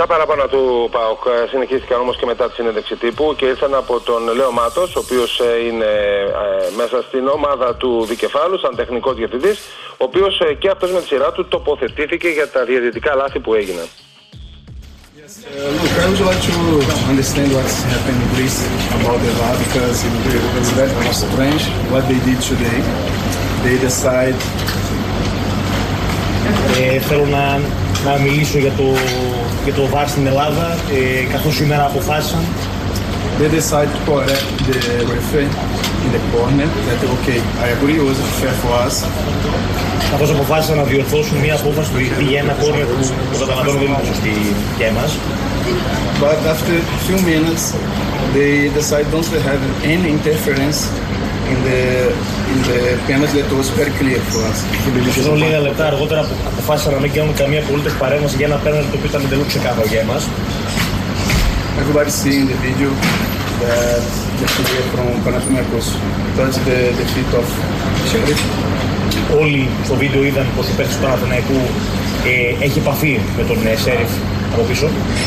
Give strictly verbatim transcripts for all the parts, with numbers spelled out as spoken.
Τα παραπάνω του ΠΑΟΚ συνεχίστηκαν όμως και μετά τη συνέντευξη τύπου και ήρθαν από τον Λέο Μάτος, ο οποίος είναι ε, μέσα στην ομάδα του δικεφάλου, σαν τεχνικός διευθυντής, ο οποίος ε, και αυτός με τη σειρά του τοποθετήθηκε για τα διαιτητικά λάθη που έγιναν. Yes, uh, look, I would like to understand what's happened in Greece about the V A R because it's very strange what they did today. They decide. Ε, θέλω να, να μιλήσω για το, για το β αρ στην Ελλάδα, ε, καθώς σήμερα αποφάσισαν. They decide to correct the referee in the corner. That okay, I agree it was fair for us. Καθώς αποφάσισαν να διορθώσουν μια απόφαση που πήγε ένα κόρνερ που το καταλαβαίνω δεν είναι σωστή και εμάς. But after few minutes, they decide don't have any interference in the in the penalty that was very clear for us. Σχεδόν λίγα λεπτά αργότερα αποφάσισαν να μην κάνουν καμία απολύτως παρέμβαση για ένα πέναλτι το οποίο ήταν εντελώς ξεκάθαρο για εμάς. Everybody see in the video that the player from Panathinaikos touched the, the feet of Sheriff. Όλοι στο βίντεο είδαν πως ο παίκτης του Παναθηναϊκού ε, έχει επαφή με τον Sheriff από πίσω.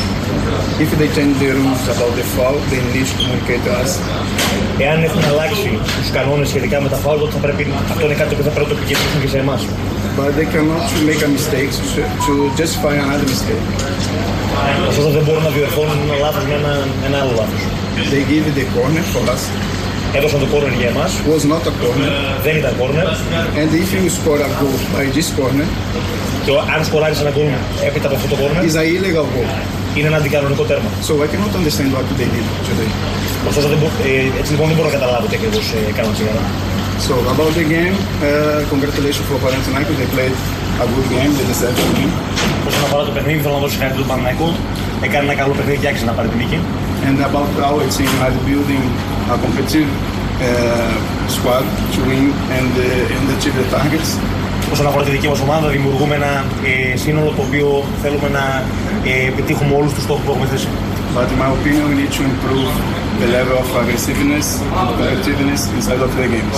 If they change the rules about the foul, they need to communicate us. Εάν έχουν αλλάξει τους κανόνες σχετικά με τα foul, τότε θα πρέπει, αυτό είναι κάτι που θα πρέπει να το επικοινωνήσουν και σε εμάς. But they cannot make a mistake to, to justify another mistake. Ωστόσο δεν μπορούν να διορθώνουν ένα λάθος με ένα, ένα άλλο λάθος. They give the corner for us. Έδωσαν το corner για εμάς. Was not a corner. Δεν ήταν corner. And if you score a goal by this corner, και αν σκοράρεις ένα goal έπειτα από αυτό το corner, is a illegal goal. Είναι ένα αντικανονικό τέρμα. So I cannot understand what they did today. Ωστόσο, δεν μπο, ε, έτσι λοιπόν δεν μπορώ να καταλάβω τι ακριβώς ε, κάνουν σήμερα. So about the game, uh, congratulations for Panathinaikos. They played a good game. They deserve to win. Όσον αφορά το παιχνίδι, θέλω να δώσω συγχαρητήρια του Παναθηναϊκού. Έκανε ένα καλό παιχνίδι και άξιζε να πάρει την νίκη. And about our team, are building a competitive uh, squad to win and, uh, and achieve the targets. Όσον αφορά τη δική μας ομάδα, δημιουργούμε ένα ε, σύνολο το οποίο θέλουμε να ε, πετύχουμε όλους τους στόχους που έχουμε θέσει. But in my opinion, we need to improve the level of aggressiveness and competitiveness inside of the games.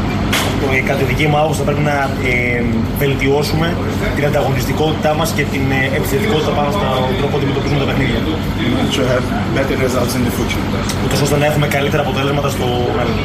Ε, κατά τη δική μου άποψη θα πρέπει να ε, βελτιώσουμε την ανταγωνιστικότητά μας και την ε, επιθετικότητα πάνω στον τρόπο που αντιμετωπίζουμε τα παιχνίδια. To have better results in the future. Ούτως ώστε να έχουμε καλύτερα αποτελέσματα στο μέλλον.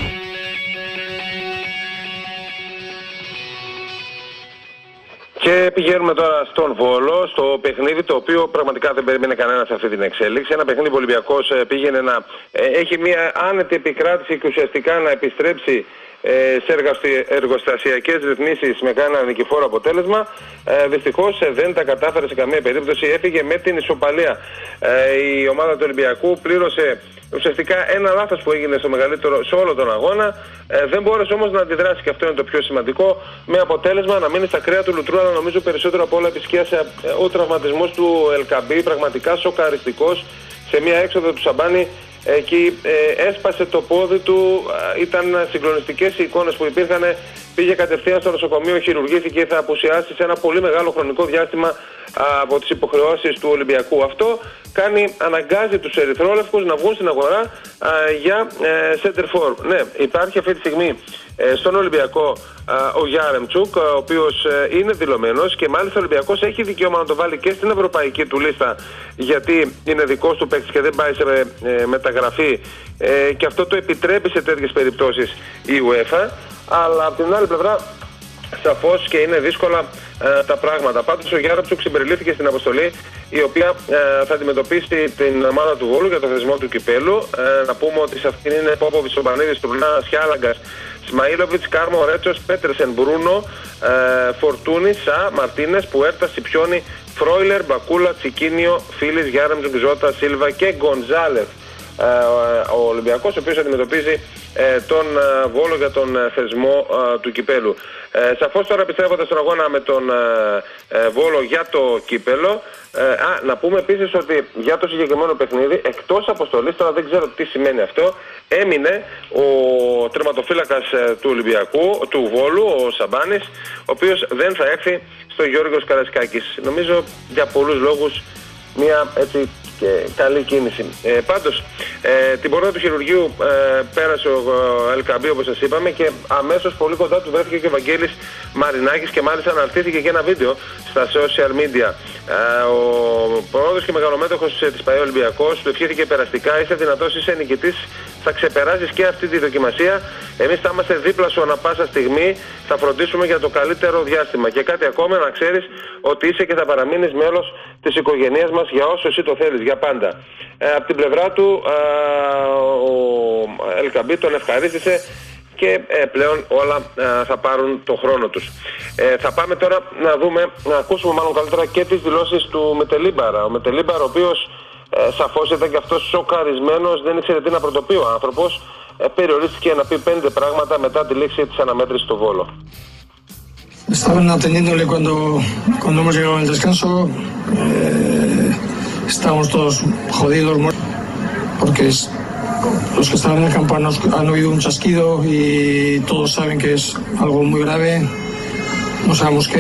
Και πηγαίνουμε τώρα στον Βόλο, στο παιχνίδι το οποίο πραγματικά δεν περίμενε κανένα σε αυτή την εξέλιξη. Ένα παιχνίδι που ο Ολυμπιακός πήγαινε να ε, έχει μια άνετη επικράτηση και ουσιαστικά να επιστρέψει ε, σε εργοστασιακές ρυθμίσεις με κανένα νικηφόρο αποτέλεσμα. Ε, δυστυχώς ε, δεν τα κατάφερε σε καμία περίπτωση, έφυγε με την ισοπαλία. Ε, η ομάδα του Ολυμπιακού πλήρωσε ουσιαστικά ένα λάθος που έγινε στο μεγαλύτερο, σε όλο τον αγώνα. Ε, δεν μπόρεσε όμως να αντιδράσει και αυτό είναι το πιο σημαντικό, με αποτέλεσμα να μείνει στα κρέα του λουτρού, αλλά νομίζω περισσότερο από όλα επισκίασε ο τραυματισμός του Ελκαμπή, πραγματικά σοκαριστικός, σε μια έξοδο του Σαμπάνη. Εκεί ε, έσπασε το πόδι του, ε, ήταν συγκλονιστικές οι εικόνες που υπήρχαν, πήγε κατευθείαν στο νοσοκομείο, χειρουργήθηκε, θα απουσιάσει σε ένα πολύ μεγάλο χρονικό διάστημα α, από τις υποχρεώσεις του Ολυμπιακού. Αυτό κάνει, αναγκάζει τους ερυθρόλευκους να βγουν στην αγορά α, για ε, center for. Ναι, υπάρχει αυτή τη στιγμή ε, στον Ολυμπιακό α, ο Γιάρεμτσουκ, ο οποίος ε, είναι δηλωμένος και μάλιστα ο Ολυμπιακός έχει δικαίωμα να το βάλει και στην ευρωπαϊκή του λίστα, γιατί είναι δικός του παίκτης και δεν πάει σε ε, μεταγραφή ε, και αυτό το επιτρέπει σε τέτοιες περιπτώσεις η UEFA. Αλλά από την άλλη πλευρά σαφώς και είναι δύσκολα ε, τα πράγματα. Πάντως ο Γιάρεμτσουκ συμπεριλήφθηκε στην αποστολή η οποία ε, θα αντιμετωπίσει την ομάδα του Βόλου για το θεσμό του κυπέλου. Ε, να πούμε ότι σε αυτήν είναι Πόποβιτς, Σομπανίδης, Τουρνά, Σιάλαγκας, Σμαΐλοβιτς, Κάρμο, Ρέτσος, Πέτρεσεν, Μπρούνο, ε, Φορτούνη, Σα, Μαρτίνες, Πουέρτα, Σιπιόνι, Φρόιλερ, Μπακούλα, Τσικίνιο, Φίλης, Γιάρεμτσουκ, Ζώτα, Σίλβα και Γκονζάλεφ. Ε, ο Ολυμπιακός, ο οποίος αντιμετωπίζει ε, τον ε, Βόλο για τον ε, θεσμό ε, του κυπέλου. Ε, σαφώς τώρα επιστρέφοντας στον αγώνα με τον ε, ε, Βόλο για το κύπελο, ε, α, να πούμε επίσης ότι για το συγκεκριμένο παιχνίδι, εκτός αποστολής, τώρα δεν ξέρω τι σημαίνει αυτό, έμεινε ο τερματοφύλακας ε, του Ολυμπιακού, του Βόλου, ο Σαμπάνης, ο οποίος δεν θα έρθει στο Γιώργος Καρασκάκης. Νομίζω για πολλούς λόγους μια έτσι και καλή κίνηση. Ε, πάντως, Ε, την πόρτα του χειρουργείου ε, πέρασε ο Ελκαμπή, όπως σας είπαμε, και αμέσως πολύ κοντά του βρέθηκε και ο Βαγγέλης Μαρινάκης και μάλιστα αναρτήθηκε και ένα βίντεο στα social media. Ε, ο πρόεδρος και μεγαλομέτωχος της ΠΑΕ Ολυμπιακός του ευχήθηκε περαστικά, είσαι δυνατός, είσαι νικητής, θα ξεπεράσεις και αυτή τη δοκιμασία. Εμείς θα είμαστε δίπλα σου ανα πάσα στιγμή, θα φροντίσουμε για το καλύτερο διάστημα. Και κάτι ακόμα, να ξέρεις ότι είσαι και θα παραμείνεις μέλος της οικογένειας μας για όσο εσύ το θέλεις, για πάντα. Ε, από την πλευρά του, ε, ο Ελκαμπή τον ευχαρίστησε και ε, πλέον όλα ε, θα πάρουν το χρόνο τους. Ε, θα πάμε τώρα να δούμε, να ακούσουμε μάλλον καλύτερα και τις δηλώσεις του Μετελίμπαρα. Ο Μετελίμπαρα, ο οποίος ε, σαφώς ήταν και αυτός σοκαρισμένος, δεν ήξερε τι να πρωτοποιεί ο άνθρωπος, ε, περιορίστηκε να πει πέντε πράγματα μετά τη λήξη της αναμέτρησης στο Βόλο. Estaban atendiéndole cuando, cuando hemos llegado al descanso. Eh, estábamos todos jodidos, porque es, los que estaban en el campo han, han oído un chasquido y todos saben que es algo muy grave. No sabemos qué.